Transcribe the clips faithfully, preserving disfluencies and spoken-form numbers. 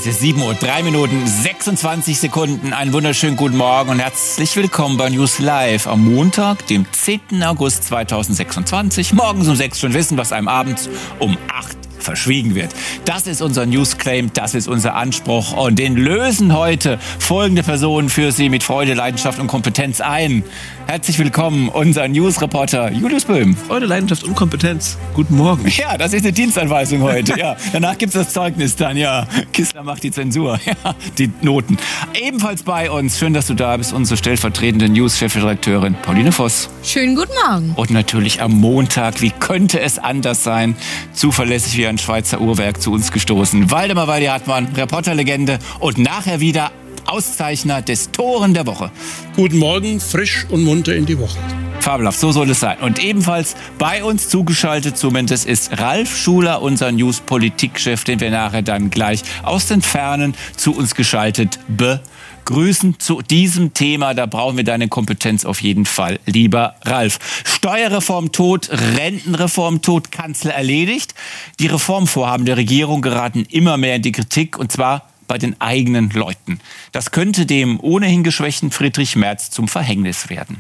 Es ist sieben Uhr, drei Minuten, sechsundzwanzig Sekunden. Einen wunderschönen guten Morgen und herzlich willkommen bei News Live am Montag, dem zehnten August zweitausendsechsundzwanzig. Morgens um sechs schon wissen, was einem abends um acht verschwiegen wird. Das ist unser Newsclaim, das ist unser Anspruch und den lösen heute folgende Personen für Sie mit Freude, Leidenschaft und Kompetenz ein. Herzlich willkommen, unser Newsreporter Julius Böhm. Freude, Leidenschaft und Kompetenz. Guten Morgen. Ja, das ist eine Dienstanweisung heute. Ja, danach gibt's das Zeugnis dann. Ja, Kissler macht die Zensur. Ja, die Noten. Ebenfalls bei uns, schön, dass du da bist, unsere stellvertretende News-Chefredakteurin Pauline Voss. Schönen guten Morgen. Und natürlich am Montag, wie könnte es anders sein, zuverlässig wie ein Schweizer Uhrwerk zu uns gestoßen. Waldemar Waldi-Hartmann, Reporterlegende und nachher wieder Auszeichner des Toren der Woche. Guten Morgen, frisch und munter in die Woche. Fabelhaft, so soll es sein. Und ebenfalls bei uns zugeschaltet zumindest ist Ralf Schuler, unser News-Politikchef, den wir nachher dann gleich aus den Fernen zu uns geschaltet begrüßen. Zu diesem Thema, da brauchen wir deine Kompetenz auf jeden Fall, lieber Ralf. Steuerreform tot, Rentenreform tot, Kanzler erledigt. Die Reformvorhaben der Regierung geraten immer mehr in die Kritik und zwar bei den eigenen Leuten. Das könnte dem ohnehin geschwächten Friedrich Merz zum Verhängnis werden.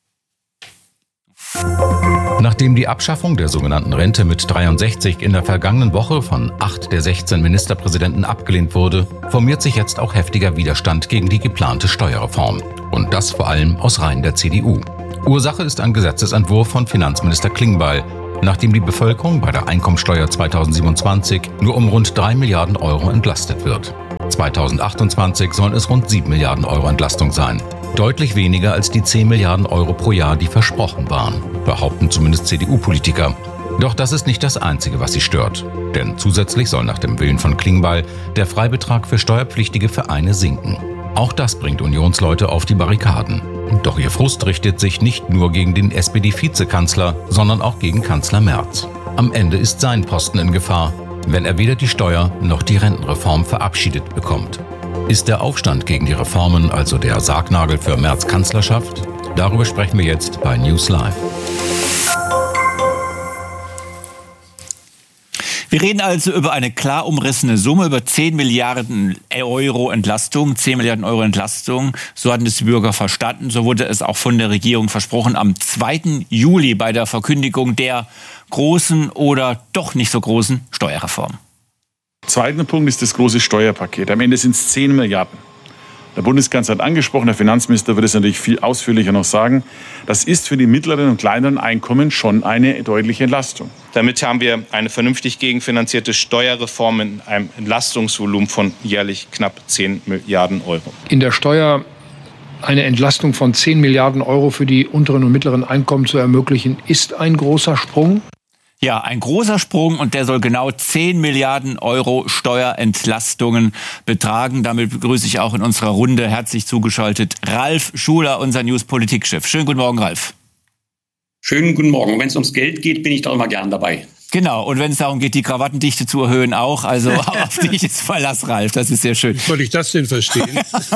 Nachdem die Abschaffung der sogenannten Rente mit dreiundsechzig in der vergangenen Woche von acht der sechzehn Ministerpräsidenten abgelehnt wurde, formiert sich jetzt auch heftiger Widerstand gegen die geplante Steuerreform. Und das vor allem aus Reihen der C D U. Ursache ist ein Gesetzesentwurf von Finanzminister Klingbeil, nachdem die Bevölkerung bei der Einkommensteuer zweitausendsiebenundzwanzig nur um rund drei Milliarden Euro entlastet wird. zweitausendachtundzwanzig sollen es rund sieben Milliarden Euro Entlastung sein. Deutlich weniger als die zehn Milliarden Euro pro Jahr, die versprochen waren, behaupten zumindest C D U-Politiker. Doch das ist nicht das Einzige, was sie stört. Denn zusätzlich soll nach dem Willen von Klingbeil der Freibetrag für steuerpflichtige Vereine sinken. Auch das bringt Unionsleute auf die Barrikaden. Doch ihr Frust richtet sich nicht nur gegen den S P D-Vizekanzler, sondern auch gegen Kanzler Merz. Am Ende ist sein Posten in Gefahr, wenn er weder die Steuer noch die Rentenreform verabschiedet bekommt. Ist der Aufstand gegen die Reformen also der Sargnagel für Merz' Kanzlerschaft? Darüber sprechen wir jetzt bei News Live. Wir reden also über eine klar umrissene Summe, über zehn Milliarden Euro Entlastung, zehn Milliarden Euro Entlastung. So hatten es die Bürger verstanden, so wurde es auch von der Regierung versprochen am zweiten Juli bei der Verkündigung der großen oder doch nicht so großen Steuerreform. Zweiter Punkt ist das große Steuerpaket. Am Ende sind es zehn Milliarden. Der Bundeskanzler hat angesprochen, der Finanzminister wird es natürlich viel ausführlicher noch sagen. Das ist für die mittleren und kleineren Einkommen schon eine deutliche Entlastung. Damit haben wir eine vernünftig gegenfinanzierte Steuerreform in einem Entlastungsvolumen von jährlich knapp zehn Milliarden Euro. In der Steuer eine Entlastung von zehn Milliarden Euro für die unteren und mittleren Einkommen zu ermöglichen, ist ein großer Sprung. Ja, ein großer Sprung und der soll genau zehn Milliarden Euro Steuerentlastungen betragen. Damit begrüße ich auch in unserer Runde herzlich zugeschaltet Ralf Schuler, unser News-Politikchef. Schönen guten Morgen, Ralf. Schönen guten Morgen. Wenn es ums Geld geht, bin ich da immer gern dabei. Genau, und wenn es darum geht, die Krawattendichte zu erhöhen auch. Also auf dich ist Verlass, Ralf, das ist sehr schön. Wie soll ich das denn verstehen?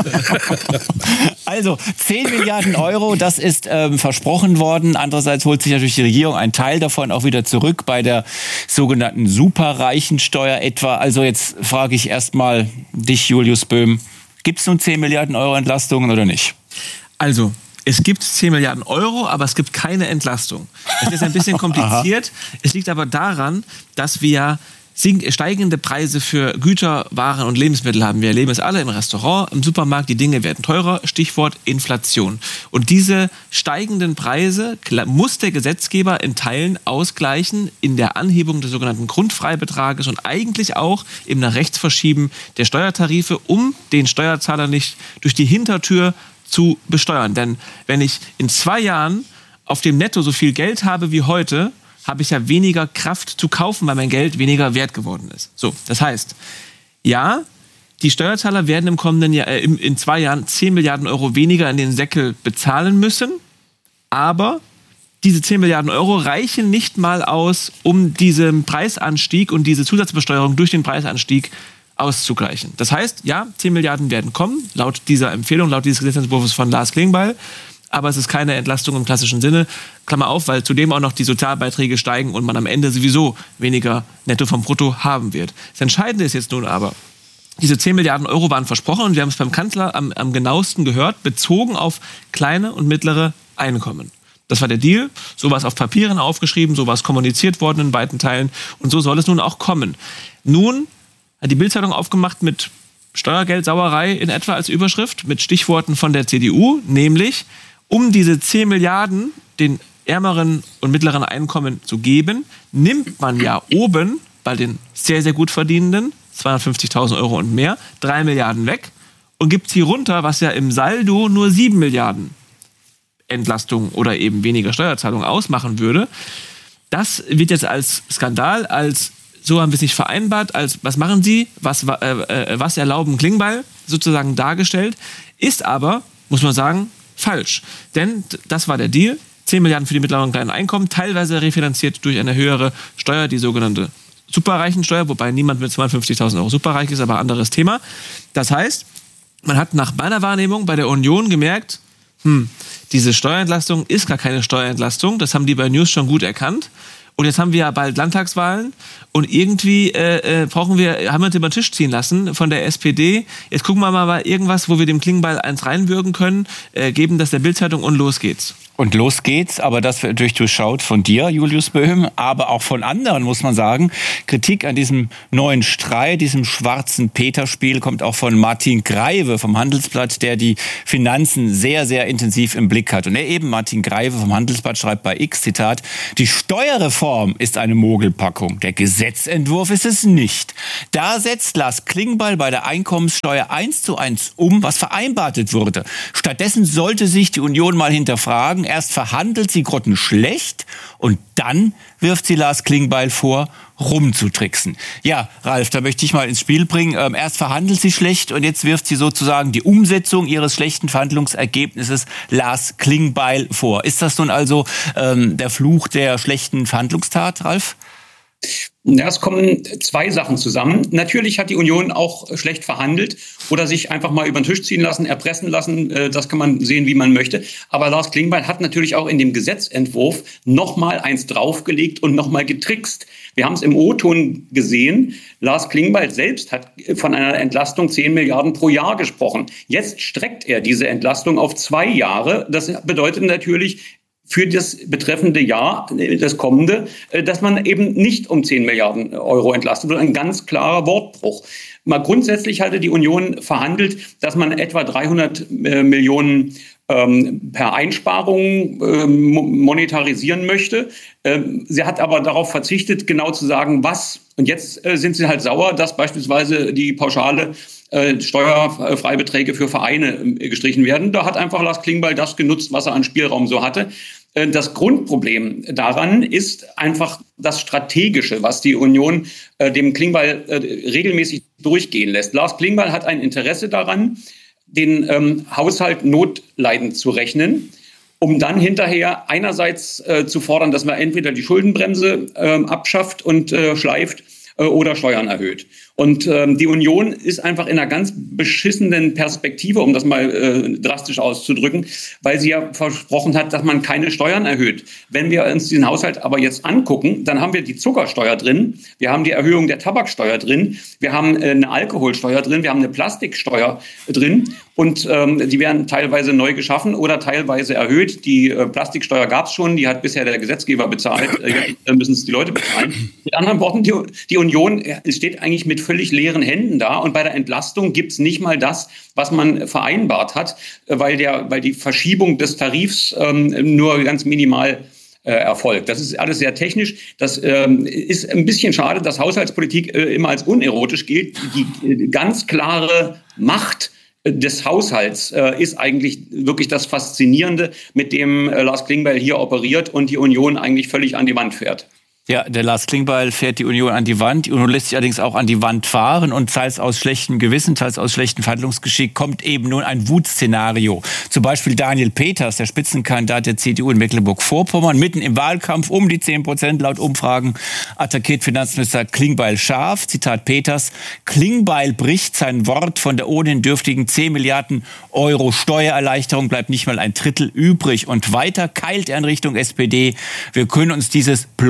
Also zehn Milliarden Euro, das ist ähm, versprochen worden. Andererseits holt sich natürlich die Regierung einen Teil davon auch wieder zurück bei der sogenannten Superreichensteuer etwa. Also jetzt frage ich erstmal dich, Julius Böhm, gibt es nun zehn Milliarden Euro Entlastungen oder nicht? Also, es gibt zehn Milliarden Euro, aber es gibt keine Entlastung. Es ist ein bisschen kompliziert. Es liegt aber daran, dass wir steigende Preise für Güter, Waren und Lebensmittel haben. Wir erleben es alle im Restaurant, im Supermarkt. Die Dinge werden teurer. Stichwort Inflation. Und diese steigenden Preise muss der Gesetzgeber in Teilen ausgleichen in der Anhebung des sogenannten Grundfreibetrages und eigentlich auch im nach rechts verschieben der Steuertarife, um den Steuerzahler nicht durch die Hintertür zu besteuern. Denn wenn ich in zwei Jahren auf dem Netto so viel Geld habe wie heute, habe ich ja weniger Kraft zu kaufen, weil mein Geld weniger wert geworden ist. So, das heißt, ja, die Steuerzahler werden im kommenden Jahr, äh, in zwei Jahren zehn Milliarden Euro weniger in den Säckel bezahlen müssen, aber diese zehn Milliarden Euro reichen nicht mal aus, um diesen Preisanstieg und diese Zusatzbesteuerung durch den Preisanstieg auszugleichen. Das heißt, ja, zehn Milliarden werden kommen, laut dieser Empfehlung, laut dieses Gesetzentwurfs von Lars Klingbeil. Aber es ist keine Entlastung im klassischen Sinne. Klammer auf, weil zudem auch noch die Sozialbeiträge steigen und man am Ende sowieso weniger Netto vom Brutto haben wird. Das Entscheidende ist jetzt nun aber, Diese zehn Milliarden Euro waren versprochen und wir haben es beim Kanzler am, am genauesten gehört, bezogen auf kleine und mittlere Einkommen. Das war der Deal, so war es auf Papieren aufgeschrieben, so war es kommuniziert worden in beiden Teilen und so soll es nun auch kommen. Nun hat die Bild-Zeitung aufgemacht mit Steuergeldsauerei in etwa als Überschrift, mit Stichworten von der C D U, nämlich um diese zehn Milliarden den ärmeren und mittleren Einkommen zu geben, nimmt man ja oben bei den sehr, sehr gut verdienenden, zweihundertfünfzigtausend Euro und mehr, drei Milliarden weg und gibt sie runter, was ja im Saldo nur sieben Milliarden Entlastung oder eben weniger Steuerzahlung ausmachen würde. Das wird jetzt als Skandal, als so haben wir es nicht vereinbart, als was machen Sie, was, äh, äh, was erlauben Klingbeil sozusagen dargestellt, ist aber, muss man sagen, falsch. Denn das war der Deal, zehn Milliarden für die mittleren und kleinen Einkommen, teilweise refinanziert durch eine höhere Steuer, die sogenannte Superreichensteuer, wobei niemand mit zweihundertfünfzigtausend Euro superreich ist, aber anderes Thema. Das heißt, man hat nach meiner Wahrnehmung bei der Union gemerkt, hm, diese Steuerentlastung ist gar keine Steuerentlastung, das haben die bei News schon gut erkannt. Und jetzt haben wir ja bald Landtagswahlen und irgendwie äh, äh, brauchen wir, haben wir uns über den Tisch ziehen lassen von der S P D. Jetzt gucken wir mal irgendwas, wo wir dem Klingbeil eins reinwürgen können, äh, geben das der Bild-Zeitung und los geht's. Und los geht's, aber das wird natürlich durchschaut von dir, Julius Böhm, aber auch von anderen, muss man sagen. Kritik an diesem neuen Streit, diesem schwarzen Peter-Spiel kommt auch von Martin Greive vom Handelsblatt, der die Finanzen sehr, sehr intensiv im Blick hat. Und er eben, Martin Greive vom Handelsblatt, schreibt bei X, Zitat, die Steuerreform ist eine Mogelpackung, der Gesetzentwurf ist es nicht. Da setzt Lars Klingbeil bei der Einkommenssteuer eins zu eins um, was vereinbartet wurde. Stattdessen sollte sich die Union mal hinterfragen, erst verhandelt sie grottenschlecht und dann wirft sie Lars Klingbeil vor, rumzutricksen. Ja, Ralf, da möchte ich mal ins Spiel bringen. Ähm, erst verhandelt sie schlecht und jetzt wirft sie sozusagen die Umsetzung ihres schlechten Verhandlungsergebnisses Lars Klingbeil vor. Ist das nun also ähm, der Fluch der schlechten Verhandlungstat, Ralf? Ja, es kommen zwei Sachen zusammen. Natürlich hat die Union auch schlecht verhandelt oder sich einfach mal über den Tisch ziehen lassen, erpressen lassen. Das kann man sehen, wie man möchte. Aber Lars Klingbeil hat natürlich auch in dem Gesetzentwurf noch mal eins draufgelegt und noch mal getrickst. Wir haben es im O-Ton gesehen. Lars Klingbeil selbst hat von einer Entlastung zehn Milliarden pro Jahr gesprochen. Jetzt streckt er diese Entlastung auf zwei Jahre. Das bedeutet natürlich, für das betreffende Jahr, das kommende, dass man eben nicht um zehn Milliarden Euro entlastet wird. Ein ganz klarer Wortbruch. Mal grundsätzlich hatte die Union verhandelt, dass man etwa dreihundert Millionen ähm, per Einsparung ähm, monetarisieren möchte. Ähm, sie hat aber darauf verzichtet, genau zu sagen, was. Und jetzt äh, sind sie halt sauer, dass beispielsweise die pauschale äh, Steuerfreibeträge für Vereine äh, gestrichen werden. Da hat einfach Lars Klingbeil das genutzt, was er an Spielraum so hatte. Das Grundproblem daran ist einfach das Strategische, was die Union äh, dem Klingbeil äh, regelmäßig durchgehen lässt. Lars Klingbeil hat ein Interesse daran, den ähm, Haushalt notleidend zu rechnen, um dann hinterher einerseits äh, zu fordern, dass man entweder die Schuldenbremse äh, abschafft und äh, schleift äh, oder Steuern erhöht. Und ähm, die Union ist einfach in einer ganz beschissenen Perspektive, um das mal äh, drastisch auszudrücken, weil sie ja versprochen hat, dass man keine Steuern erhöht. Wenn wir uns diesen Haushalt aber jetzt angucken, dann haben wir die Zuckersteuer drin, wir haben die Erhöhung der Tabaksteuer drin, wir haben äh, eine Alkoholsteuer drin, wir haben eine Plastiksteuer drin und ähm, die werden teilweise neu geschaffen oder teilweise erhöht. Die äh, Plastiksteuer gab es schon, die hat bisher der Gesetzgeber bezahlt, äh, jetzt müssen es die Leute bezahlen. Mit anderen Worten, die, die Union steht eigentlich mit völlig leeren Händen da und bei der Entlastung gibt es nicht mal das, was man vereinbart hat, weil, der, weil die Verschiebung des Tarifs ähm, nur ganz minimal äh, erfolgt. Das ist alles sehr technisch. Das ähm, ist ein bisschen schade, dass Haushaltspolitik äh, immer als unerotisch gilt. Die, die ganz klare Macht des Haushalts äh, ist eigentlich wirklich das Faszinierende, mit dem äh, Lars Klingbeil hier operiert und die Union eigentlich völlig an die Wand fährt. Ja, der Lars Klingbeil fährt die Union an die Wand. Die Union lässt sich allerdings auch an die Wand fahren und teils aus schlechtem Gewissen, teils aus schlechtem Verhandlungsgeschick kommt eben nun ein Wutszenario. Zum Beispiel Daniel Peters, der Spitzenkandidat der C D U in Mecklenburg-Vorpommern, mitten im Wahlkampf um die zehn Prozent laut Umfragen, attackiert Finanzminister Klingbeil scharf. Zitat Peters, Klingbeil bricht sein Wort, von der ohnehin dürftigen zehn Milliarden Euro Steuererleichterung bleibt nicht mal ein Drittel übrig. Und weiter keilt er in Richtung S P D. Wir können uns dieses Blockade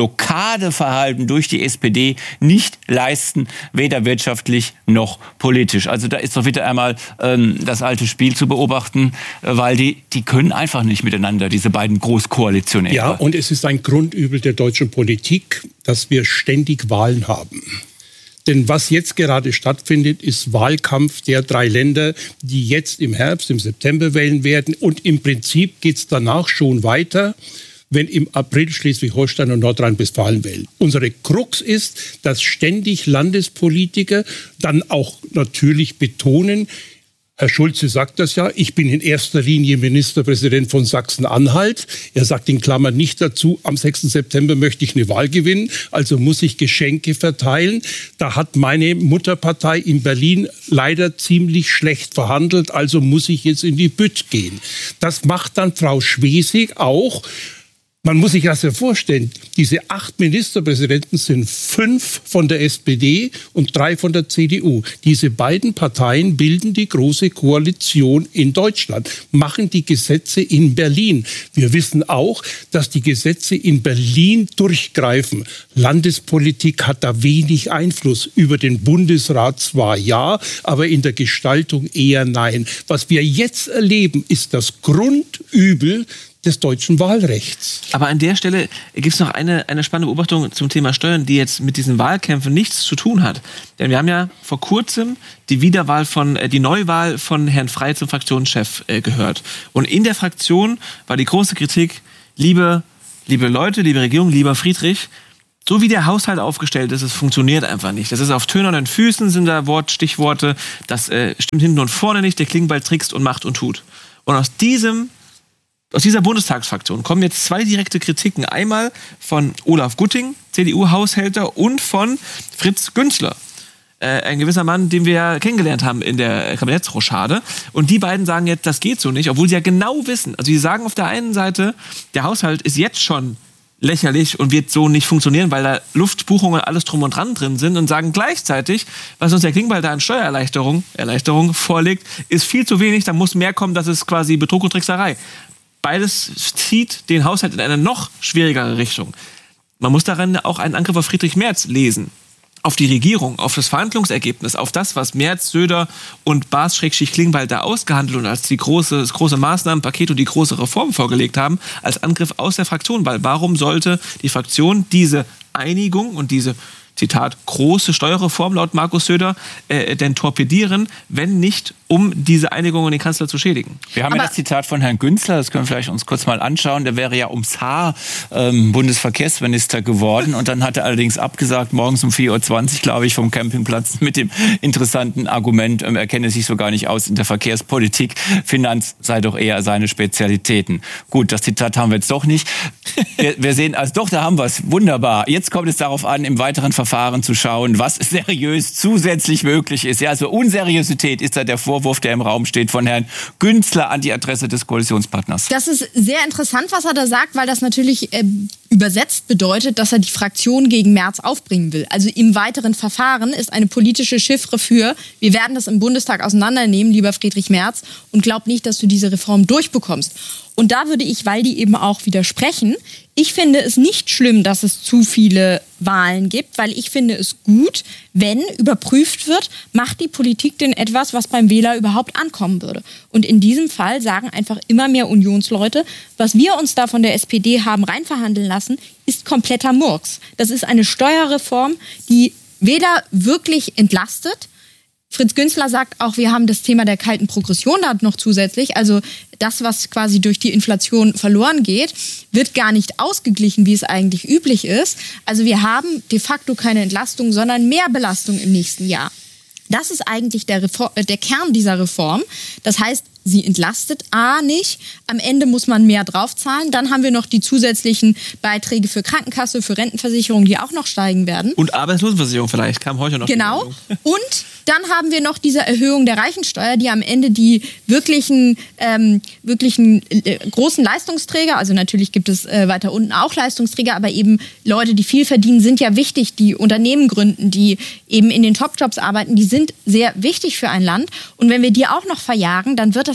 Paradeverhalten durch die S P D nicht leisten, weder wirtschaftlich noch politisch. Also da ist doch wieder einmal ähm, das alte Spiel zu beobachten, äh, weil die, die können einfach nicht miteinander, diese beiden Großkoalitionäre. Ja, und es ist ein Grundübel der deutschen Politik, dass wir ständig Wahlen haben. Denn was jetzt gerade stattfindet, ist Wahlkampf der drei Länder, die jetzt im Herbst, im September wählen werden. Und im Prinzip geht es danach schon weiter, wenn im April Schleswig-Holstein und Nordrhein-Westfalen wählen. Unsere Krux ist, dass ständig Landespolitiker dann auch natürlich betonen, Herr Schulze sagt das ja, ich bin in erster Linie Ministerpräsident von Sachsen-Anhalt. Er sagt in Klammern nicht dazu, am sechsten September möchte ich eine Wahl gewinnen, also muss ich Geschenke verteilen. Da hat meine Mutterpartei in Berlin leider ziemlich schlecht verhandelt, also muss ich jetzt in die Bütt gehen. Das macht dann Frau Schwesig auch. Man muss sich das ja vorstellen, diese acht Ministerpräsidenten sind fünf von der S P D und drei von der C D U. Diese beiden Parteien bilden die große Koalition in Deutschland, machen die Gesetze in Berlin. Wir wissen auch, dass die Gesetze in Berlin durchgreifen. Landespolitik hat da wenig Einfluss. Über den Bundesrat zwar ja, aber in der Gestaltung eher nein. Was wir jetzt erleben, ist das Grundübel des deutschen Wahlrechts. Aber an der Stelle gibt es noch eine, eine spannende Beobachtung zum Thema Steuern, die jetzt mit diesen Wahlkämpfen nichts zu tun hat. Denn wir haben ja vor kurzem die Wiederwahl von, äh, die Neuwahl von Herrn Frey zum Fraktionschef äh, gehört. Und in der Fraktion war die große Kritik, liebe, liebe Leute, liebe Regierung, lieber Friedrich, so wie der Haushalt aufgestellt ist, es funktioniert einfach nicht. Das ist auf tönernen Füßen, sind da Wort, Stichworte, das äh, stimmt hinten und vorne nicht, der Klingbeil trickst und macht und tut. Und aus diesem Aus dieser Bundestagsfraktion kommen jetzt zwei direkte Kritiken. Einmal von Olaf Gutting, C D U-Haushälter, und von Fritz Günzler, äh, ein gewisser Mann, den wir kennengelernt haben in der Kabinettsrochade. Und die beiden sagen jetzt, das geht so nicht, obwohl sie ja genau wissen. Also sie sagen auf der einen Seite, der Haushalt ist jetzt schon lächerlich und wird so nicht funktionieren, weil da Luftbuchungen, alles drum und dran drin sind, und sagen gleichzeitig, was uns der Klingbeil da an Steuererleichterung Erleichterung vorlegt, ist viel zu wenig, da muss mehr kommen, das ist quasi Betrug und Trickserei. Beides zieht den Haushalt in eine noch schwierigere Richtung. Man muss daran auch einen Angriff auf Friedrich Merz lesen. Auf die Regierung, auf das Verhandlungsergebnis, auf das, was Merz, Söder und Baas-Klingbeil da ausgehandelt und als die große, das große Maßnahmenpaket und die große Reform vorgelegt haben, als Angriff aus der Fraktion. Weil warum sollte die Fraktion diese Einigung und diese, Zitat, große Steuerreform laut Markus Söder äh, denn torpedieren, wenn nicht, um diese Einigung und den Kanzler zu schädigen? Wir haben Aber ja das Zitat von Herrn Günzler, das können wir vielleicht uns kurz mal anschauen. Der wäre ja ums Haar ähm, Bundesverkehrsminister geworden und dann hat er allerdings abgesagt, morgens um vier Uhr zwanzig, glaube ich, vom Campingplatz mit dem interessanten Argument, ähm, er kenne sich so gar nicht aus in der Verkehrspolitik, Finanz sei doch eher seine Spezialitäten. Gut, das Zitat haben wir jetzt doch nicht. Wir, wir sehen, also doch, da haben wir es. Wunderbar. Jetzt kommt es darauf an, im weiteren Verfahren zu schauen, was seriös zusätzlich möglich ist. Ja, also Unseriosität ist da der Vorwurf, der im Raum steht, von Herrn Günzler an die Adresse des Koalitionspartners. Das ist sehr interessant, was er da sagt, weil das natürlich äh, übersetzt bedeutet, dass er die Fraktion gegen Merz aufbringen will. Also im weiteren Verfahren ist eine politische Chiffre für, wir werden das im Bundestag auseinandernehmen, lieber Friedrich Merz, und glaub nicht, dass du diese Reform durchbekommst. Und da würde ich, weil die eben auch widersprechen, ich finde es nicht schlimm, dass es zu viele Wahlen gibt, weil ich finde es gut, wenn überprüft wird, macht die Politik denn etwas, was beim Wähler überhaupt ankommen würde. Und in diesem Fall sagen einfach immer mehr Unionsleute, was wir uns da von der S P D haben reinverhandeln lassen, ist kompletter Murks. Das ist eine Steuerreform, die weder wirklich entlastet. Fritz Günzler sagt auch, wir haben das Thema der kalten Progression da noch zusätzlich. Also das, was quasi durch die Inflation verloren geht, wird gar nicht ausgeglichen, wie es eigentlich üblich ist. Also wir haben de facto keine Entlastung, sondern mehr Belastung im nächsten Jahr. Das ist eigentlich der, Reform, äh, der Kern dieser Reform. Das heißt, sie entlastet A nicht. Am Ende muss man mehr draufzahlen. Dann haben wir noch die zusätzlichen Beiträge für Krankenkasse, für Rentenversicherung, die auch noch steigen werden. Und Arbeitslosenversicherung vielleicht, kam heute noch. Genau. Und dann haben wir noch diese Erhöhung der Reichensteuer, die am Ende die wirklichen, ähm, wirklichen äh, großen Leistungsträger, also natürlich gibt es äh, weiter unten auch Leistungsträger, aber eben Leute, die viel verdienen, sind ja wichtig, die Unternehmen gründen, die eben in den Top-Jobs arbeiten, die sind sehr wichtig für ein Land. Und wenn wir die auch noch verjagen, dann wird das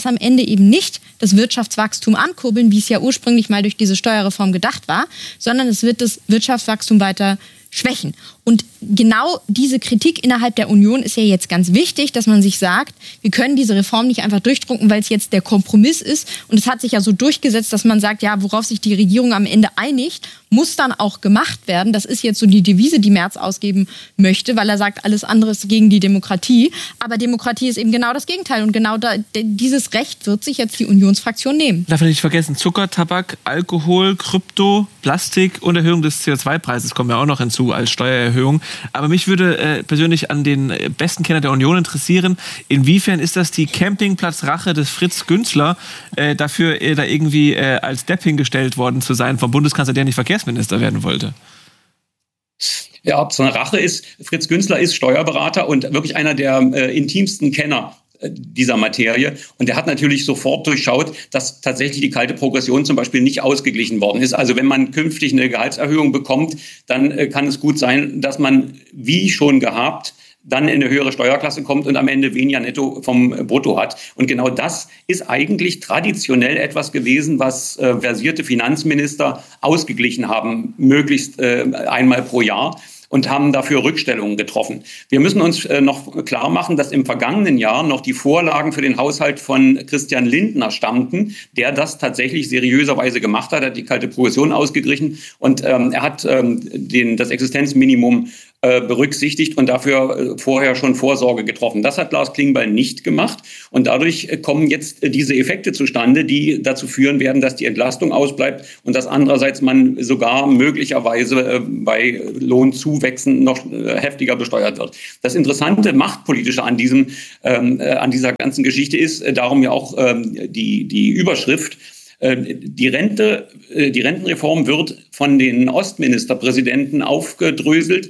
das am Ende eben nicht das Wirtschaftswachstum ankurbeln, wie es ja ursprünglich mal durch diese Steuerreform gedacht war, sondern es wird das Wirtschaftswachstum weiter schwächen. Und genau diese Kritik innerhalb der Union ist ja jetzt ganz wichtig, dass man sich sagt, wir können diese Reform nicht einfach durchdrücken, weil es jetzt der Kompromiss ist. Und es hat sich ja so durchgesetzt, dass man sagt, ja, worauf sich die Regierung am Ende einigt, muss dann auch gemacht werden. Das ist jetzt so die Devise, die Merz ausgeben möchte, weil er sagt, alles andere ist gegen die Demokratie. Aber Demokratie ist eben genau das Gegenteil. Und genau da, dieses Recht wird sich jetzt die Unionsfraktion nehmen. Darf ich nicht vergessen, Zucker, Tabak, Alkohol, Krypto, Plastik und Erhöhung des C O zwei Preises kommen ja auch noch hinzu als Steuererhöhung. Aber mich würde äh, persönlich an den besten Kenner der Union interessieren, inwiefern ist das die Campingplatzrache des Fritz Günzler, äh, dafür äh, da irgendwie äh, als Depp hingestellt worden zu sein vom Bundeskanzler, der nicht Verkehrsminister werden wollte? Ja, ob so eine Rache ist, Fritz Günzler ist Steuerberater und wirklich einer der äh, intimsten Kenner dieser Materie. Und er hat natürlich sofort durchschaut, dass tatsächlich die kalte Progression zum Beispiel nicht ausgeglichen worden ist. Also wenn man künftig eine Gehaltserhöhung bekommt, dann äh, kann es gut sein, dass man, wie schon gehabt, dann in eine höhere Steuerklasse kommt und am Ende weniger netto vom Brutto hat. Und genau das ist eigentlich traditionell etwas gewesen, was äh, versierte Finanzminister ausgeglichen haben, möglichst äh, einmal pro Jahr. Und haben dafür Rückstellungen getroffen. Wir müssen uns äh, noch klar machen, dass im vergangenen Jahr noch die Vorlagen für den Haushalt von Christian Lindner stammten, der das tatsächlich seriöserweise gemacht hat, hat die kalte Progression ausgeglichen und ähm, er hat ähm, den, das Existenzminimum äh, berücksichtigt und dafür äh, vorher schon Vorsorge getroffen. Das hat Lars Klingbeil nicht gemacht und dadurch äh, kommen jetzt äh, diese Effekte zustande, die dazu führen werden, dass die Entlastung ausbleibt und dass andererseits man sogar möglicherweise äh, bei Lohnzuwächsen noch äh, heftiger besteuert wird. Das interessante Machtpolitische an diesem, ähm, äh, an dieser ganzen Geschichte ist, äh, darum ja auch ähm, die, die Überschrift, Die Rente, die Rentenreform wird von den Ostministerpräsidenten aufgedröselt,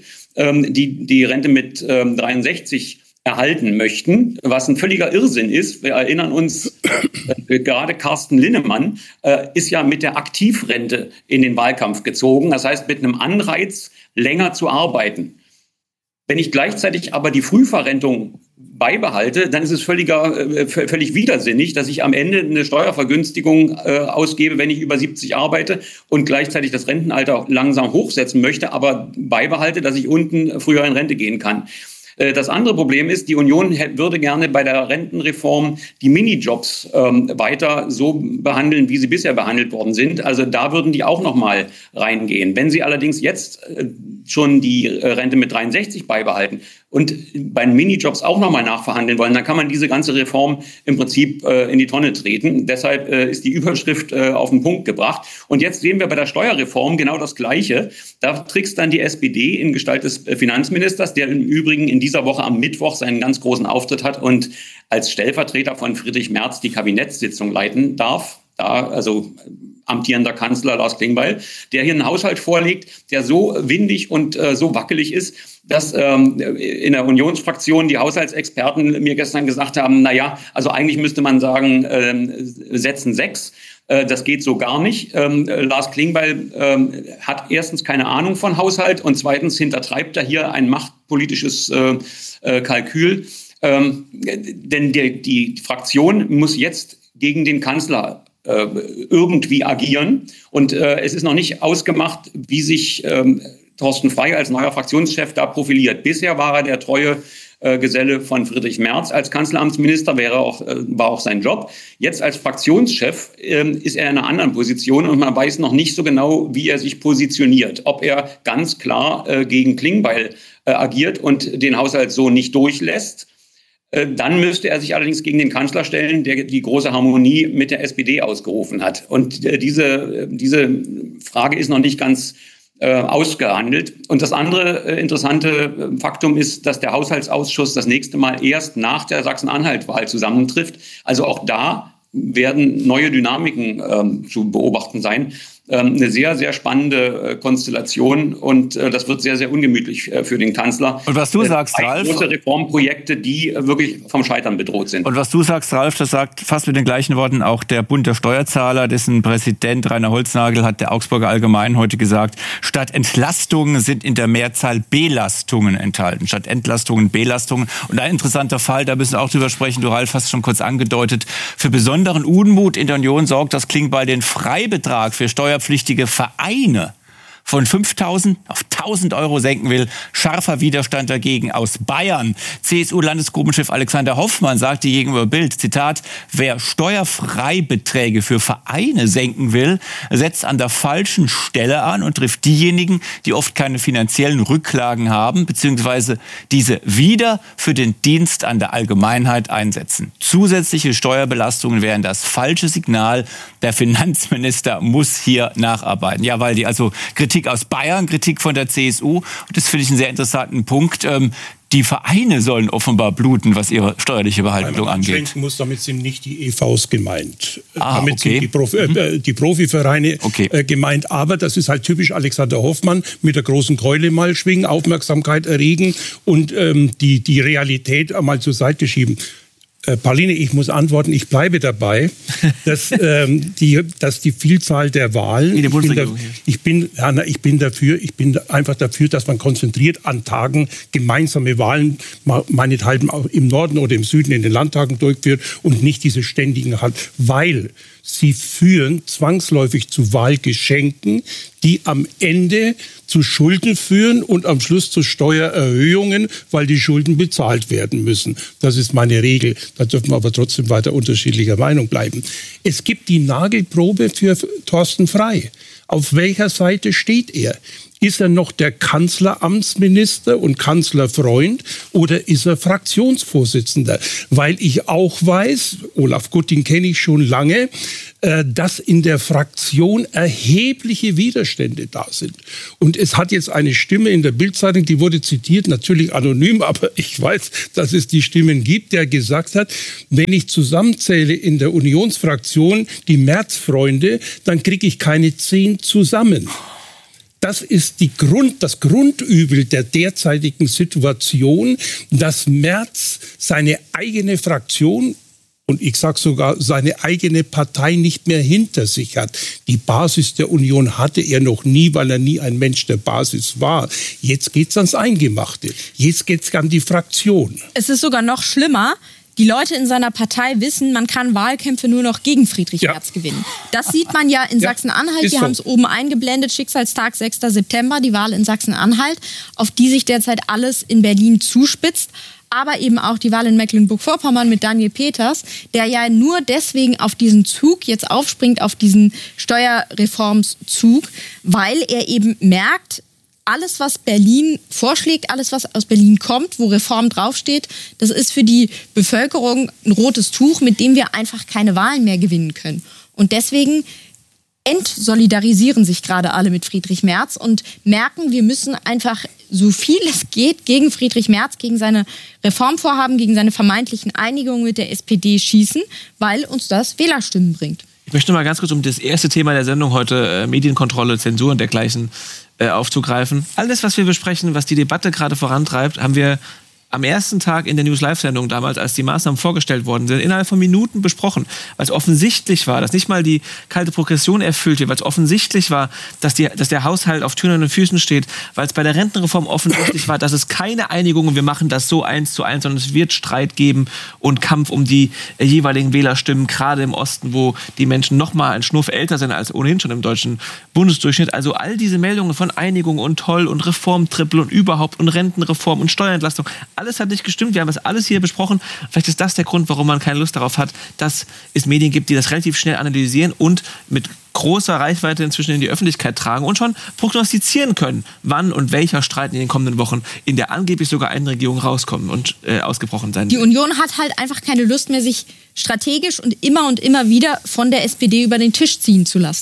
die die Rente mit dreiundsechzig erhalten möchten, was ein völliger Irrsinn ist. Wir erinnern uns, gerade Carsten Linnemann ist ja mit der Aktivrente in den Wahlkampf gezogen, das heißt mit einem Anreiz, länger zu arbeiten. Wenn ich gleichzeitig aber die Frühverrentung beibehalte, dann ist es völliger, äh, völlig widersinnig, dass ich am Ende eine Steuervergünstigung äh, ausgebe, wenn ich über siebzig arbeite und gleichzeitig das Rentenalter langsam hochsetzen möchte, aber beibehalte, dass ich unten früher in Rente gehen kann. Äh, das andere Problem ist, die Union hätte, würde gerne bei der Rentenreform die Minijobs ähm, weiter so behandeln, wie sie bisher behandelt worden sind. Also da würden die auch noch mal reingehen. Wenn sie allerdings jetzt äh, schon die Rente mit dreiundsechzig beibehalten und bei den Minijobs auch nochmal nachverhandeln wollen, dann kann man diese ganze Reform im Prinzip äh, in die Tonne treten. Deshalb äh, ist die Überschrift äh, auf den Punkt gebracht. Und jetzt sehen wir bei der Steuerreform genau das Gleiche. Da trickst dann die S P D in Gestalt des äh, Finanzministers, der im Übrigen in dieser Woche am Mittwoch seinen ganz großen Auftritt hat und als Stellvertreter von Friedrich Merz die Kabinettssitzung leiten darf. Da, also amtierender Kanzler Lars Klingbeil, der hier einen Haushalt vorlegt, der so windig und äh, so wackelig ist, dass ähm, in der Unionsfraktion die Haushaltsexperten mir gestern gesagt haben, na ja, also eigentlich müsste man sagen, äh, setzen sechs. Äh, das geht so gar nicht. Ähm, Lars Klingbeil ähm, hat erstens keine Ahnung von Haushalt und zweitens hintertreibt er hier ein machtpolitisches äh, äh, Kalkül. Ähm, denn die, die Fraktion muss jetzt gegen den Kanzler äh, irgendwie agieren. Und äh, es ist noch nicht ausgemacht, wie sich ähm, Thorsten Frey als neuer Fraktionschef da profiliert. Bisher war er der treue äh, Geselle von Friedrich Merz. Als Kanzleramtsminister wäre auch, äh, war auch sein Job. Jetzt als Fraktionschef äh, ist er in einer anderen Position und man weiß noch nicht so genau, wie er sich positioniert. Ob er ganz klar äh, gegen Klingbeil äh, agiert und den Haushalt so nicht durchlässt. Dann müsste er sich allerdings gegen den Kanzler stellen, der die große Harmonie mit der S P D ausgerufen hat. Und diese, diese Frage ist noch nicht ganz äh, ausgehandelt. Und das andere äh, interessante Faktum ist, dass der Haushaltsausschuss das nächste Mal erst nach der Sachsen-Anhalt-Wahl zusammentrifft. Also auch da werden neue Dynamiken ähm, zu beobachten sein. ähm, eine sehr, sehr spannende äh, Konstellation und äh, das wird sehr, sehr ungemütlich äh, für den Kanzler. Und was du sagst, äh, Ralf? Große Reformprojekte, die äh, wirklich vom Scheitern bedroht sind. Und was du sagst, Ralf, das sagt fast mit den gleichen Worten auch der Bund der Steuerzahler, dessen Präsident Rainer Holznagel hat der Augsburger Allgemeinen heute gesagt, statt Entlastungen sind in der Mehrzahl Belastungen enthalten. Statt Entlastungen, Belastungen. Und ein interessanter Fall, da müssen wir auch drüber sprechen, du Ralf hast schon kurz angedeutet, für besonderen Unmut in der Union sorgt das Klingbeil den Freibetrag für steuerpflichtige Vereine von fünftausend auf tausend Euro senken will. Scharfer Widerstand dagegen aus Bayern. C S U-Landesgruppenchef Alexander Hoffmann sagte gegenüber Bild, Zitat, wer Steuerfreibeträge für Vereine senken will, setzt an der falschen Stelle an und trifft diejenigen, die oft keine finanziellen Rücklagen haben, beziehungsweise diese wieder für den Dienst an der Allgemeinheit einsetzen. Zusätzliche Steuerbelastungen wären das falsche Signal. Der Finanzminister muss hier nacharbeiten. Ja, weil die also Kritik aus Bayern, Kritik von der C S U. Und das finde ich einen sehr interessanten Punkt. Ähm, die Vereine sollen offenbar bluten, was ihre steuerliche Behaltung angeht. Muss, damit sind nicht die E Vs gemeint. Ah, damit okay. sind die, Profi, äh, die Profivereine okay. äh, gemeint. Aber das ist halt typisch Alexander Hoffmann, mit der großen Keule mal schwingen, Aufmerksamkeit erregen und ähm, die, die Realität einmal zur Seite schieben. Äh, Pauline, ich muss antworten, ich bleibe dabei, dass, ähm, die, dass die Vielzahl der Wahlen, ich bin, da, ich, bin, Hanna, ich bin dafür, ich bin einfach dafür, dass man konzentriert an Tagen gemeinsame Wahlen, meinethalben auch im Norden oder im Süden in den Landtagen durchführt und nicht diese ständigen hat, weil sie führen zwangsläufig zu Wahlgeschenken, die am Ende zu Schulden führen und am Schluss zu Steuererhöhungen, weil die Schulden bezahlt werden müssen. Das ist meine Regel. Da dürfen wir aber trotzdem weiter unterschiedlicher Meinung bleiben. Es gibt die Nagelprobe für Thorsten Frey. Auf welcher Seite steht er? Ist er noch der Kanzleramtsminister und Kanzlerfreund oder ist er Fraktionsvorsitzender? Weil ich auch weiß, Olaf Gutting kenne ich schon lange, äh, dass in der Fraktion erhebliche Widerstände da sind. Und es hat jetzt eine Stimme in der Bild-Zeitung, die wurde zitiert, natürlich anonym, aber ich weiß, dass es die Stimmen gibt, der gesagt hat, wenn ich zusammenzähle in der Unionsfraktion die Merz-Freunde, dann kriege ich keine zehn zusammen. Das ist die Grund, das Grundübel der derzeitigen Situation, dass Merz seine eigene Fraktion und ich sage sogar seine eigene Partei nicht mehr hinter sich hat. Die Basis der Union hatte er noch nie, weil er nie ein Mensch der Basis war. Jetzt geht's ans Eingemachte. Jetzt geht's an die Fraktion. Es ist sogar noch schlimmer. Die Leute in seiner Partei wissen, man kann Wahlkämpfe nur noch gegen Friedrich ja. Merz gewinnen. Das sieht man ja in ja, Sachsen-Anhalt. Wir so. haben es oben eingeblendet, Schicksalstag sechster September, die Wahl in Sachsen-Anhalt, auf die sich derzeit alles in Berlin zuspitzt. Aber eben auch die Wahl in Mecklenburg-Vorpommern mit Daniel Peters, der ja nur deswegen auf diesen Zug jetzt aufspringt, auf diesen Steuerreformszug, weil er eben merkt, alles, was Berlin vorschlägt, alles, was aus Berlin kommt, wo Reform draufsteht, das ist für die Bevölkerung ein rotes Tuch, mit dem wir einfach keine Wahlen mehr gewinnen können. Und deswegen entsolidarisieren sich gerade alle mit Friedrich Merz und merken, wir müssen einfach so viel es geht gegen Friedrich Merz, gegen seine Reformvorhaben, gegen seine vermeintlichen Einigungen mit der S P D schießen, weil uns das Wählerstimmen bringt. Ich möchte mal ganz kurz um das erste Thema der Sendung heute, äh, Medienkontrolle, Zensur und dergleichen, äh, aufzugreifen. Alles, was wir besprechen, was die Debatte gerade vorantreibt, haben wir am ersten Tag in der News-Live-Sendung damals, als die Maßnahmen vorgestellt worden sind, innerhalb von Minuten besprochen, weil es offensichtlich war, dass nicht mal die kalte Progression erfüllt wird, weil es offensichtlich war, dass, die, dass der Haushalt auf Türen und Füßen steht, weil es bei der Rentenreform offensichtlich war, dass es keine Einigung und wir machen das so eins zu eins, sondern es wird Streit geben und Kampf um die äh, jeweiligen Wählerstimmen, gerade im Osten, wo die Menschen noch mal einen Schnuff älter sind als ohnehin schon im deutschen Bundesdurchschnitt. Also all diese Meldungen von Einigung und toll und Reformtrippel und überhaupt und Rentenreform und Steuerentlastung, alles hat nicht gestimmt, wir haben das alles hier besprochen. Vielleicht ist das der Grund, warum man keine Lust darauf hat, dass es Medien gibt, die das relativ schnell analysieren und mit großer Reichweite inzwischen in die Öffentlichkeit tragen und schon prognostizieren können, wann und welcher Streit in den kommenden Wochen in der angeblich sogar einen Regierung rauskommen und äh, ausgebrochen sein Die wird. Union hat halt einfach keine Lust mehr, sich strategisch und immer und immer wieder von der S P D über den Tisch ziehen zu lassen. Und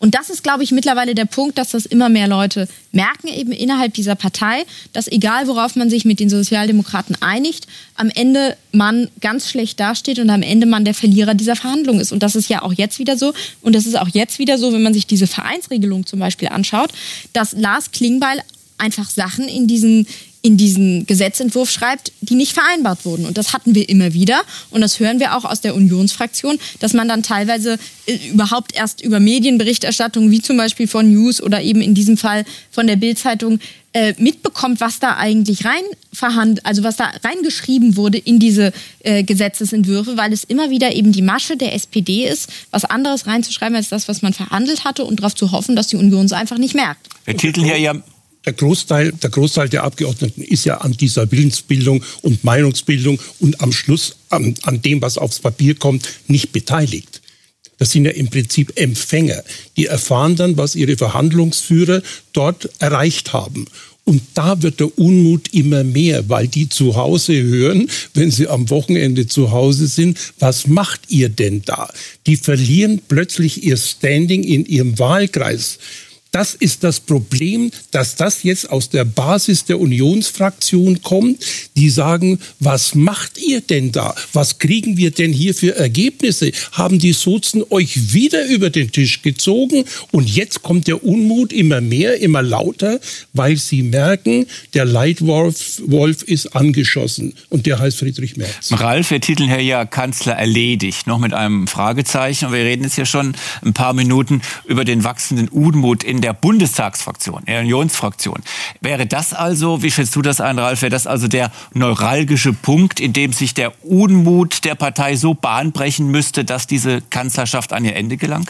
Und das ist, glaube ich, mittlerweile der Punkt, dass das immer mehr Leute merken, eben innerhalb dieser Partei, dass egal worauf man sich mit den Sozialdemokraten einigt, am Ende man ganz schlecht dasteht und am Ende man der Verlierer dieser Verhandlung ist. Und das ist ja auch jetzt wieder so. Und das ist auch jetzt wieder so, wenn man sich diese Vereinsregelung zum Beispiel anschaut, dass Lars Klingbeil einfach Sachen in diesen in diesen Gesetzentwurf schreibt, die nicht vereinbart wurden. Und das hatten wir immer wieder. Und das hören wir auch aus der Unionsfraktion, dass man dann teilweise äh, überhaupt erst über Medienberichterstattung, wie zum Beispiel von News oder eben in diesem Fall von der Bild-Zeitung, äh, mitbekommt, was da eigentlich rein verhandelt, also was da reingeschrieben wurde in diese äh, Gesetzesentwürfe, weil es immer wieder eben die Masche der S P D ist, was anderes reinzuschreiben als das, was man verhandelt hatte und darauf zu hoffen, dass die Union es einfach nicht merkt. Der Titel hier ja... Der Großteil, der Großteil der Abgeordneten ist ja an dieser Willensbildung und Meinungsbildung und am Schluss an, an dem, was aufs Papier kommt, nicht beteiligt. Das sind ja im Prinzip Empfänger. Die erfahren dann, was ihre Verhandlungsführer dort erreicht haben. Und da wird der Unmut immer mehr, weil die zu Hause hören, wenn sie am Wochenende zu Hause sind, was macht ihr denn da? Die verlieren plötzlich ihr Standing in ihrem Wahlkreis. Das ist das Problem, dass das jetzt aus der Basis der Unionsfraktion kommt. Die sagen, was macht ihr denn da? Was kriegen wir denn hier für Ergebnisse? Haben die Sozen euch wieder über den Tisch gezogen? Und jetzt kommt der Unmut immer mehr, immer lauter, weil sie merken, der Leitwolf Wolf ist angeschossen. Und der heißt Friedrich Merz. Ralf, wir titeln hier ja Kanzler erledigt, noch mit einem Fragezeichen. Und wir reden jetzt ja schon ein paar Minuten über den wachsenden Unmut in der Bundestagsfraktion, der Unionsfraktion. Wäre das also, wie schätzt du das ein, Ralf, wäre das also der neuralgische Punkt, in dem sich der Unmut der Partei so bahnbrechen müsste, dass diese Kanzlerschaft an ihr Ende gelangt?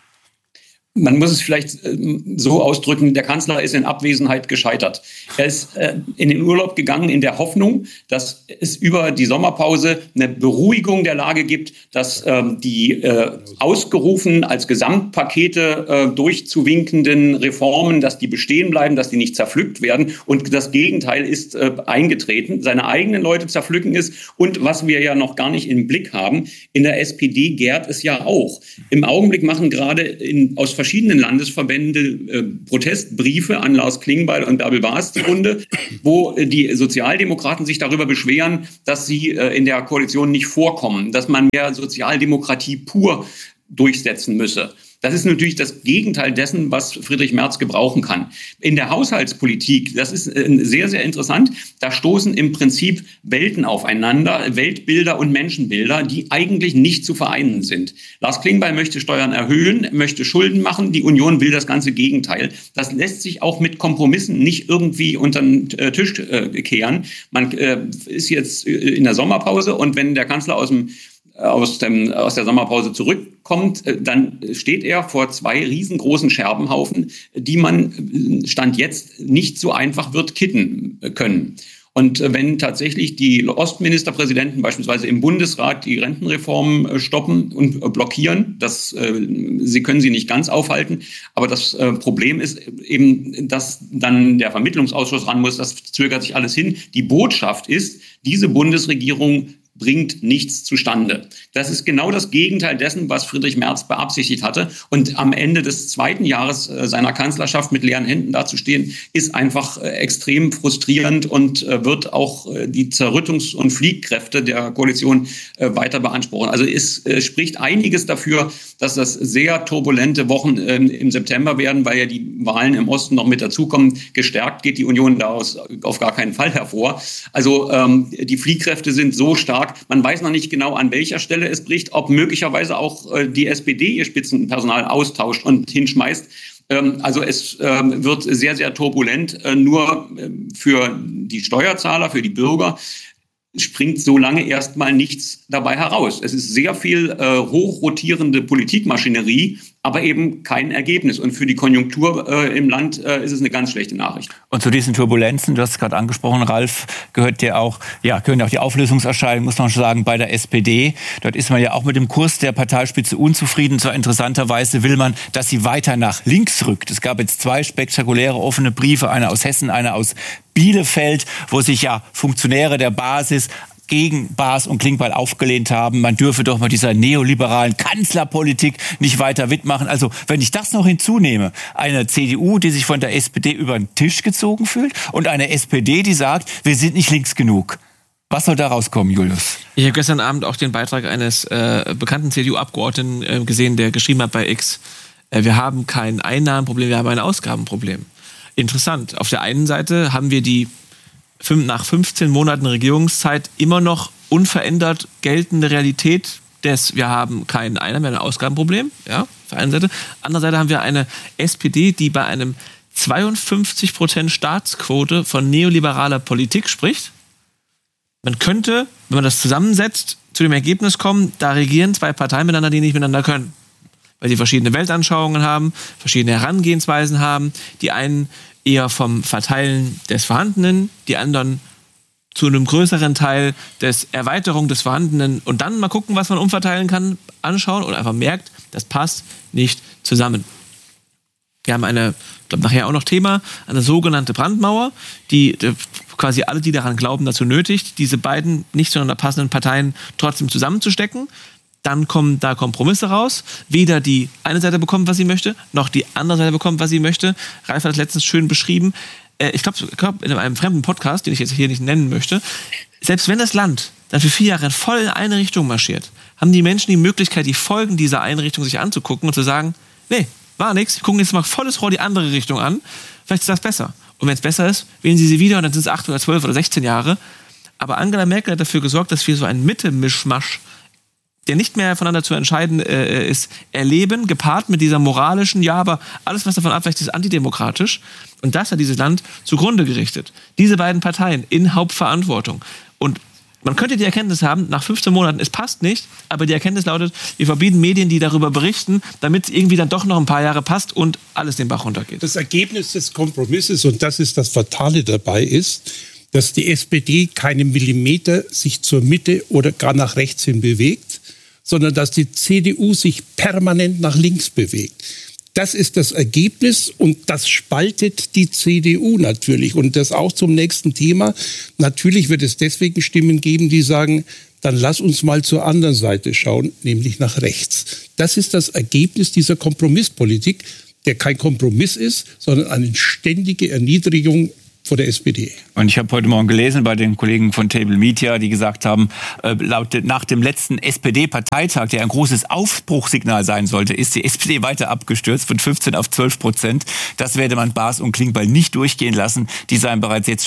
Man muss es vielleicht so ausdrücken, der Kanzler ist in Abwesenheit gescheitert. Er ist in den Urlaub gegangen in der Hoffnung, dass es über die Sommerpause eine Beruhigung der Lage gibt, dass die ausgerufen als Gesamtpakete durchzuwinkenden Reformen, dass die bestehen bleiben, dass die nicht zerpflückt werden. Und das Gegenteil ist eingetreten. Seine eigenen Leute zerpflücken es. Und was wir ja noch gar nicht im Blick haben, in der S P D gärt es ja auch. Im Augenblick machen gerade in, aus verschiedenen Landesverbänden äh, Protestbriefe an Lars Klingbeil und Bärbel Baas die Runde, wo äh, die Sozialdemokraten sich darüber beschweren, dass sie äh, in der Koalition nicht vorkommen, dass man mehr Sozialdemokratie pur durchsetzen müsse. Das ist natürlich das Gegenteil dessen, was Friedrich Merz gebrauchen kann. In der Haushaltspolitik, das ist sehr, sehr interessant, da stoßen im Prinzip Welten aufeinander, Weltbilder und Menschenbilder, die eigentlich nicht zu vereinen sind. Lars Klingbeil möchte Steuern erhöhen, möchte Schulden machen, die Union will das ganze Gegenteil. Das lässt sich auch mit Kompromissen nicht irgendwie unter den Tisch kehren. Man ist jetzt in der Sommerpause und wenn der Kanzler aus dem Aus, dem, aus der Sommerpause zurückkommt, dann steht er vor zwei riesengroßen Scherbenhaufen, die man Stand jetzt nicht so einfach wird kitten können. Und wenn tatsächlich die Ostministerpräsidenten beispielsweise im Bundesrat die Rentenreform stoppen und blockieren, das, äh, sie können sie nicht ganz aufhalten, aber das äh, Problem ist eben, dass dann der Vermittlungsausschuss ran muss, das zögert sich alles hin. Die Botschaft ist, diese Bundesregierung bringt nichts zustande. Das ist genau das Gegenteil dessen, was Friedrich Merz beabsichtigt hatte. Und am Ende des zweiten Jahres äh, seiner Kanzlerschaft mit leeren Händen dazustehen, ist einfach äh, extrem frustrierend und äh, wird auch äh, die Zerrüttungs- und Fliehkräfte der Koalition äh, weiter beanspruchen. Also es äh, spricht einiges dafür, dass das sehr turbulente Wochen äh, im September werden, weil ja die Wahlen im Osten noch mit dazukommen. Gestärkt geht die Union daraus auf gar keinen Fall hervor. Also ähm, die Fliehkräfte sind so stark. Man weiß noch nicht genau, an welcher Stelle es bricht, ob möglicherweise auch äh, die S P D ihr Spitzenpersonal austauscht und hinschmeißt. Ähm, also es ähm, wird sehr, sehr turbulent. Äh, nur äh, für die Steuerzahler, für die Bürger springt so lange erstmal nichts dabei heraus. Es ist sehr viel äh, hochrotierende Politikmaschinerie, aber eben kein Ergebnis. Und für die Konjunktur äh, im Land äh, ist es eine ganz schlechte Nachricht. Und zu diesen Turbulenzen, du hast es gerade angesprochen, Ralf, gehört ja auch, ja, gehören ja auch die Auflösungserscheinungen, muss man schon sagen, bei der S P D. Dort ist man ja auch mit dem Kurs der Parteispitze unzufrieden. So interessanterweise will man, dass sie weiter nach links rückt. Es gab jetzt zwei spektakuläre offene Briefe, einer aus Hessen, einer aus Bielefeld, wo sich ja Funktionäre der Basis gegen Baas und Klingbeil aufgelehnt haben, man dürfe doch mal dieser neoliberalen Kanzlerpolitik nicht weiter mitmachen. Also wenn ich das noch hinzunehme, eine C D U, die sich von der S P D über den Tisch gezogen fühlt und eine S P D, die sagt, wir sind nicht links genug. Was soll da rauskommen, Julius? Ich habe gestern Abend auch den Beitrag eines äh, bekannten C D U-Abgeordneten äh, gesehen, der geschrieben hat bei X, äh, wir haben kein Einnahmenproblem, wir haben ein Ausgabenproblem. Interessant. Auf der einen Seite haben wir die nach fünfzehn Monaten Regierungszeit immer noch unverändert geltende Realität des, wir haben kein Einnahmen, wir haben ein Ausgabenproblem, ja, auf der einen Seite. Andererseits haben wir eine S P D, die bei einem zweiundfünfzig Prozent Staatsquote von neoliberaler Politik spricht. Man könnte, wenn man das zusammensetzt, zu dem Ergebnis kommen, da regieren zwei Parteien miteinander, die nicht miteinander können. Weil sie verschiedene Weltanschauungen haben, verschiedene Herangehensweisen haben. Die einen eher vom Verteilen des Vorhandenen, die anderen zu einem größeren Teil des Erweiterung des Vorhandenen und dann mal gucken, was man umverteilen kann, anschauen und einfach merkt, das passt nicht zusammen. Wir haben eine, ich glaube nachher auch noch Thema, eine sogenannte Brandmauer, die quasi alle, die daran glauben, dazu nötigt, diese beiden nicht zueinander passenden Parteien trotzdem zusammenzustecken. Dann kommen da Kompromisse raus. Weder die eine Seite bekommt, was sie möchte, noch die andere Seite bekommt, was sie möchte. Ralf hat das letztens schön beschrieben. Äh, ich glaube, glaub, in einem fremden Podcast, den ich jetzt hier nicht nennen möchte, selbst wenn das Land dann für vier Jahre voll in eine Richtung marschiert, haben die Menschen die Möglichkeit, die Folgen dieser Einrichtung sich anzugucken und zu sagen, nee, war nichts, wir gucken jetzt mal volles Rohr die andere Richtung an. Vielleicht ist das besser. Und wenn es besser ist, wählen sie sie wieder und dann sind es acht oder zwölf oder sechzehn Jahre. Aber Angela Merkel hat dafür gesorgt, dass wir so einen Mitte-Mischmasch, der nicht mehr voneinander zu entscheiden äh, ist, erleben, gepaart mit dieser moralischen, ja, aber alles, was davon abweicht, ist antidemokratisch. Und das hat dieses Land zugrunde gerichtet. Diese beiden Parteien in Hauptverantwortung. Und man könnte die Erkenntnis haben, nach fünfzehn Monaten, es passt nicht, aber die Erkenntnis lautet, wir verbieten Medien, die darüber berichten, damit es irgendwie dann doch noch ein paar Jahre passt und alles den Bach runtergeht. Das Ergebnis des Kompromisses, und das ist das Fatale dabei, ist, dass die S P D keinen Millimeter sich zur Mitte oder gar nach rechts hin bewegt, sondern dass die C D U sich permanent nach links bewegt. Das ist das Ergebnis und das spaltet die C D U natürlich. Und das auch zum nächsten Thema. Natürlich wird es deswegen Stimmen geben, die sagen, dann lass uns mal zur anderen Seite schauen, nämlich nach rechts. Das ist das Ergebnis dieser Kompromisspolitik, der kein Kompromiss ist, sondern eine ständige Erniedrigung vor der S P D. Und ich habe heute Morgen gelesen bei den Kollegen von Table Media, die gesagt haben, äh, laut, nach dem letzten S P D-Parteitag, der ein großes Aufbruchssignal sein sollte, ist die S P D weiter abgestürzt von fünfzehn auf zwölf Prozent. Das werde man Baas und Klingbeil nicht durchgehen lassen. Die seien bereits jetzt